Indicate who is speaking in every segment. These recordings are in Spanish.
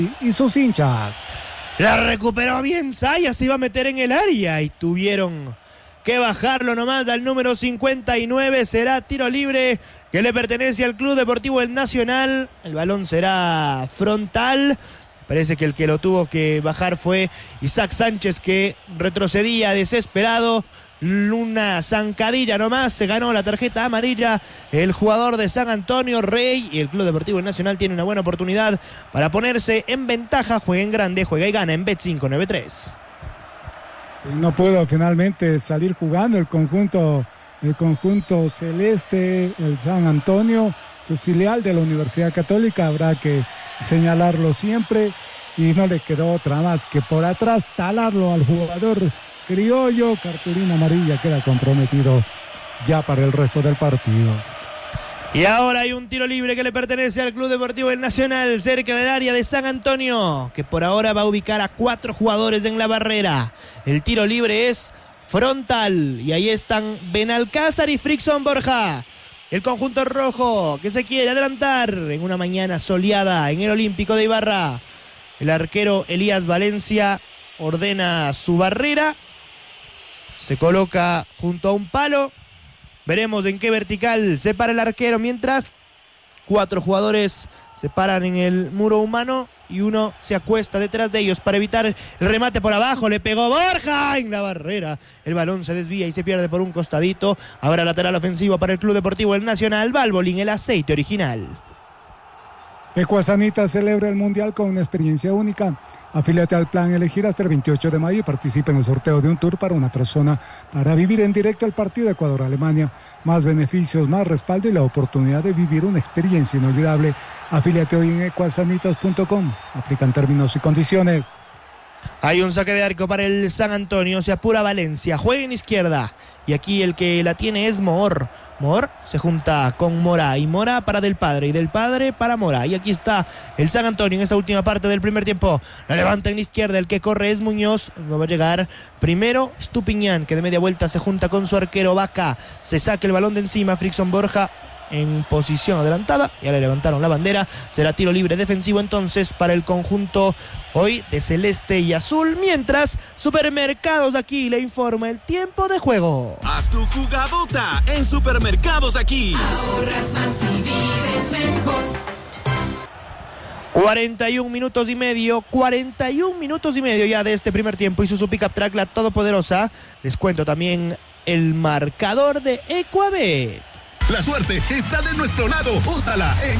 Speaker 1: y sus hinchas.
Speaker 2: La recuperó bien Saya, se iba a meter en el área y tuvieron que bajarlo nomás al número 59. Será tiro libre que le pertenece al Club Deportivo El Nacional. El balón será frontal. Parece que el que lo tuvo que bajar fue Isaac Sánchez, que retrocedía desesperado. Una zancadilla nomás, se ganó la tarjeta amarilla el jugador de San Antonio, Rey, y el Club Deportivo Nacional tiene una buena oportunidad para ponerse en ventaja. Juega en grande, juega y gana en Bet593.
Speaker 1: No pudo finalmente salir jugando el conjunto celeste, el San Antonio, que es filial de la Universidad Católica, habrá que señalarlo siempre, y no le quedó otra más que por atrás talarlo al jugador criollo. Cartulina amarilla, queda comprometido ya para el resto del partido.
Speaker 2: Y ahora hay un tiro libre que le pertenece al Club Deportivo del Nacional, cerca del área de San Antonio, que por ahora va a ubicar a 4 jugadores en la barrera. El tiro libre es frontal, y ahí están Benalcázar y Frickson Borja. El conjunto rojo que se quiere adelantar en una mañana soleada en el Olímpico de Ibarra. El arquero Elías Valencia ordena su barrera. Se coloca junto a un palo. Veremos en qué vertical se para el arquero, mientras 4 jugadores se paran en el muro humano y uno se acuesta detrás de ellos para evitar el remate por abajo. Le pegó Borja en la barrera. El balón se desvía y se pierde por un costadito. Ahora lateral ofensivo para el Club Deportivo El Nacional. Valvoline, el aceite original.
Speaker 1: Ecuasanita celebra el Mundial con una experiencia única. Afíliate al plan Elegir hasta el 28 de mayo y participa en el sorteo de un tour para una persona para vivir en directo el partido de Ecuador-Alemania. Más beneficios, más respaldo y la oportunidad de vivir una experiencia inolvidable. Afíliate hoy en ecuasanitas.com. Aplican términos y condiciones.
Speaker 2: Hay un saque de arco para el San Antonio. Se apura Valencia. Juega en izquierda. Y aquí el que la tiene es Mohr. Mohr se junta con Mora. Y Mora para Del Padre. Y Del Padre para Mora. Y aquí está el San Antonio en esa última parte del primer tiempo. La levanta en la izquierda. El que corre es Muñoz. No va a llegar primero Estupiñán, que de media vuelta se junta con su arquero Vaca. Se saca el balón de encima. Frickson Borja en posición adelantada. Ya le levantaron la bandera. Será tiro libre defensivo entonces para el conjunto hoy de celeste y azul. Mientras Supermercados Aquí le informa el tiempo de juego.
Speaker 3: Haz tu jugadota en Supermercados Aquí.
Speaker 4: Ahorras más y vives mejor.
Speaker 2: 41 minutos y medio ya de este primer tiempo. Y su Pickup Track, la todopoderosa. Les cuento también el marcador de Ecuabet.
Speaker 3: La suerte está de nuestro lado. Úsala en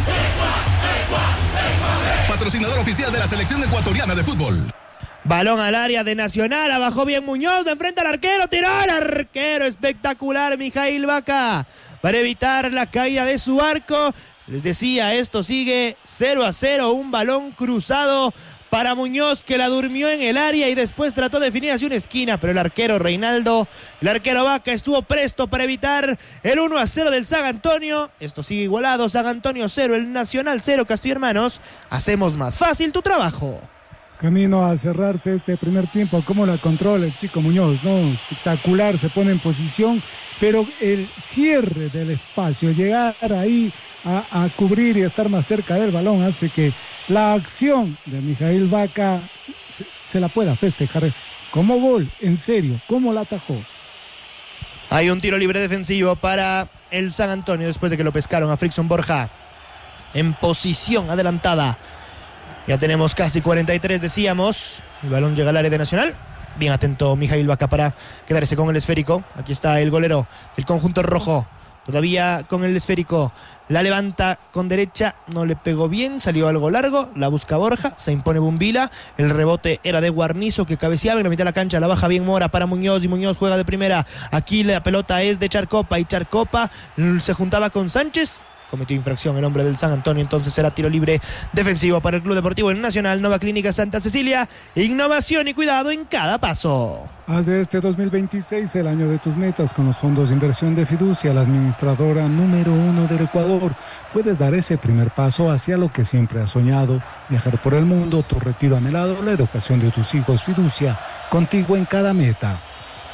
Speaker 3: patrocinador oficial de la selección ecuatoriana de fútbol.
Speaker 2: Balón al área de Nacional, bajó bien Muñoz, de enfrente al arquero, tiró al arquero, espectacular Mijail Vaca, para evitar la caída de su arco. Les decía, esto sigue 0-0, un balón cruzado para Muñoz, que la durmió en el área y después trató de definir hacia una esquina, pero el arquero Reinaldo, el arquero Vaca estuvo presto para evitar el 1-0 del San Antonio. Esto sigue igualado, San Antonio 0, el Nacional 0, Castillo Hermanos. Hacemos más fácil tu trabajo.
Speaker 1: Camino a cerrarse este primer tiempo. ¿Cómo la controla el chico Muñoz? ¿No? Espectacular, se pone en posición, pero el cierre del espacio, llegar ahí a cubrir y estar más cerca del balón, hace que la acción de Mijail Vaca se la pueda festejar como gol. En serio, ¿cómo la atajó?
Speaker 2: Hay un tiro libre defensivo para el San Antonio después de que lo pescaron a Frickson Borja en posición adelantada. Ya tenemos casi 43, decíamos. El balón llega al área de Nacional. Bien atento Mijail Vaca para quedarse con el esférico. Aquí está el golero del conjunto rojo. Todavía con el esférico. La levanta con derecha. No le pegó bien. Salió algo largo. La busca Borja. Se impone Bumbila. El rebote era de Guarnizo, que cabeceaba en la mitad de la cancha. La baja bien Mora para Muñoz. Y Muñoz juega de primera. Aquí la pelota es de Charcopa. Y Charcopa se juntaba con Sánchez. Cometió infracción el hombre del San Antonio, entonces será tiro libre defensivo para el Club Deportivo Nacional. Nova Clínica Santa Cecilia, innovación y cuidado en cada paso.
Speaker 1: Haz de este 2026 el año de tus metas con los fondos de inversión de Fiducia, la administradora número 1 del Ecuador. Puedes dar ese primer paso hacia lo que siempre has soñado, viajar por el mundo, tu retiro anhelado, la educación de tus hijos. Fiducia, contigo en cada meta.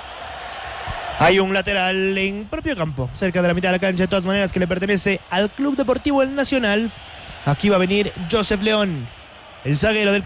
Speaker 2: Hay un lateral en propio campo, cerca de la mitad de la cancha, de todas maneras, que le pertenece al Club Deportivo El Nacional. Aquí va a venir Joseph León. El zaguero del